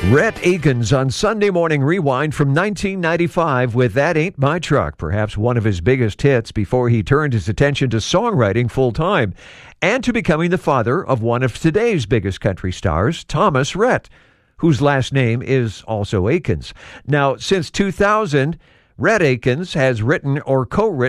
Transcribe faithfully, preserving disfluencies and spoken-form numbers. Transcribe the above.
Rhett Akins on Sunday Morning Rewind from nineteen ninety-five with That Ain't My Truck, perhaps one of his biggest hits before he turned his attention to songwriting full-time and to becoming the father of one of today's biggest country stars, Thomas Rhett, whose last name is also Akins. Now, since two thousand, Rhett Akins has written or co-written